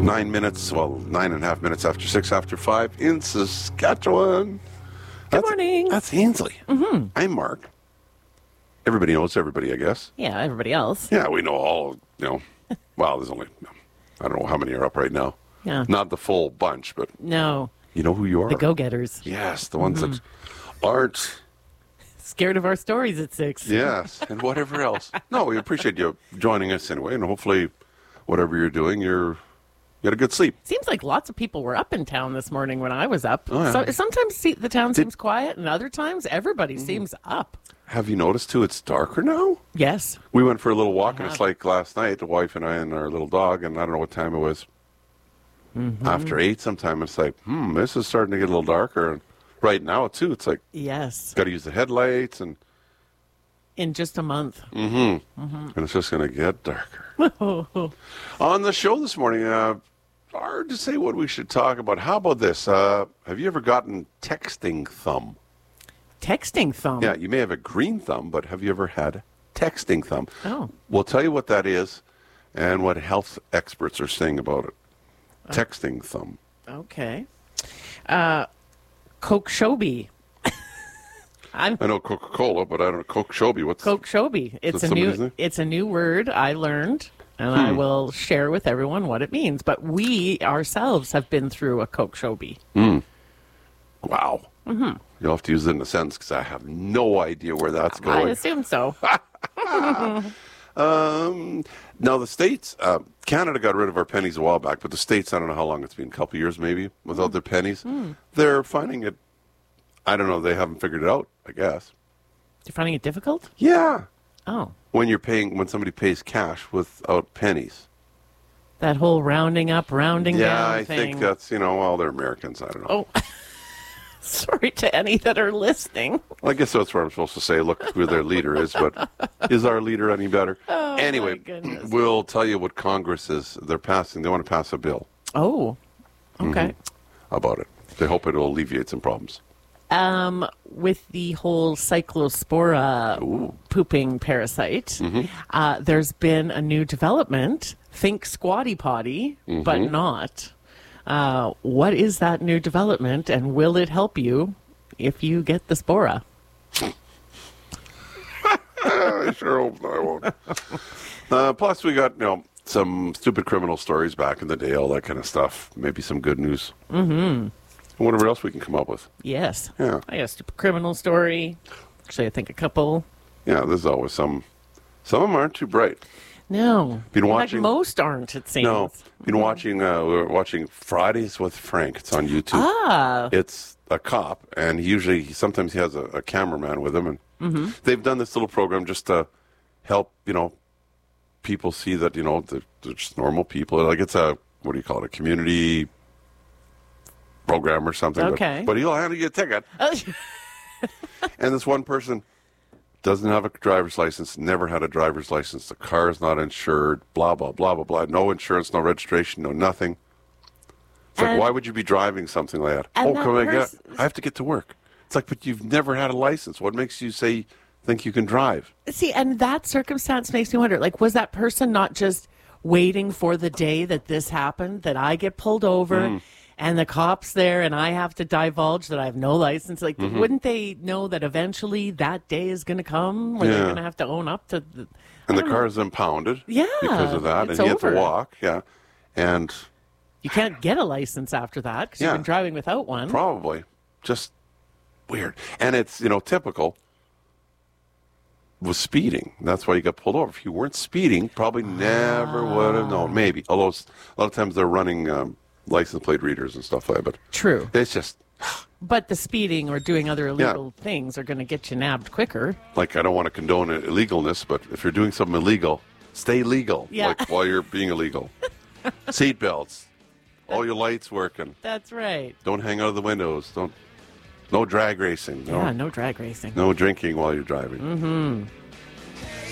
9.5 minutes after 6 after 5 in Saskatchewan. Good morning. That's Ainsley. Mm-hmm. I'm Mark. Everybody knows everybody, I guess. Yeah, everybody else. Yeah, we know all, well, there's only, I don't know how many are up right now. Yeah. Not the full bunch, but No, you know who you are. the go-getters. Yes, the ones that aren't. Scared of our stories at 6. Yes, and whatever else. No, we appreciate you joining us anyway, and hopefully whatever you're doing, you had a good sleep. Seems like lots of people were up in town this morning when I was up. Oh, yeah. So sometimes the town seems quiet, and other times everybody seems up. Have you noticed, too, it's darker now? Yes. We went for a little walk, and it's like last night, the wife and I and our little dog, and I don't know what time it was. After 8 sometime, it's like, this is starting to get a little darker. And right now, too, it's like, Yes. got to use the headlights, and In just a month. and it's just going to get darker. On the show this morning, hard to say what we should talk about. How about this? Have you ever gotten texting thumb? Texting thumb. Yeah, you may have a green thumb, but have you ever had texting thumb? Oh. We'll tell you what that is and what health experts are saying about it. Texting thumb. Okay. Kokshobi. I know Coca-Cola, but I don't know Kokshobi. What's Kokshobi. that somebody's name? It's a new word I learned, and I will share with everyone what it means. But we ourselves have been through a Kokshobi. Wow. You'll have to use it in a sentence because I have no idea where that's I going. assume so. Now, the States, Canada got rid of our pennies a while back, but the States, I don't know how long it's been, a couple of years maybe, without their pennies. They're finding it, I don't know, they haven't figured it out, I guess. You're finding it difficult? Yeah. Oh. When somebody pays cash without pennies. That whole rounding up, rounding Yeah, down I thing. think that's, well, they're Americans, I don't know. Oh. Sorry to any that are listening. Well, I guess that's what I'm supposed to say. Look who their leader is, but is our leader any better? Oh, anyway, my goodness. we'll tell you what Congress is. They're passing. They want to pass a bill Oh. Okay. about it. They hope it will alleviate some problems. With the whole cyclospora pooping parasite, there's been a new development. Think squatty potty, but not. What is that new development, and will it help you if you get the spora? I sure hope I won't. Plus, we got some stupid criminal stories back in the day, all that kind of stuff. Maybe some good news. Mm-hmm. Whatever else we can come up with. Yes. Yeah. I got a stupid criminal story. Actually, I think a couple. Yeah, there's always some. Some of them aren't too bright. No. Been In fact, watching- most aren't, it seems. No, been watching. We're watching Fridays with Frank. It's on YouTube. Ah. It's a cop, and sometimes he has a cameraman with him, and they've done this little program just to help people see that they're just normal people. Like it's a a community program or something. Okay. But he'll hand you a ticket, and this one person doesn't have a driver's license, never had a driver's license, the car is not insured, blah, blah, blah, blah, blah. No insurance, no registration, no nothing. It's like, And- why would you be driving something like that? and Oh, that come on, pers- I have to get to work. It's like, but you've never had a license. What makes you think you can drive? See, and that circumstance makes me wonder, was that person not just waiting for the day that this happened, that I get pulled over and the cop's there and I have to divulge that I have no license? Wouldn't they know that eventually that day is going to come where they're Yeah. going to have to own up to the... And the car is impounded Yeah, because of that, it's and you have to over. walk, and You can't get a license after that because Yeah. you've been driving without one. probably just weird. And it's, typical was speeding. That's why you got pulled over. If you weren't speeding, probably never would have known. Maybe. Although a lot of times they're running license plate readers and stuff like that. But True. it's just, But the speeding or doing other illegal things are going to get you nabbed quicker. like, I don't want to condone illegalness, but if you're doing something illegal, stay legal. Yeah. Like, while you're being illegal. Seat belts. All your lights working. That's right. Don't hang out of the windows. No drag racing. Yeah, no drag racing. No drinking while you're driving.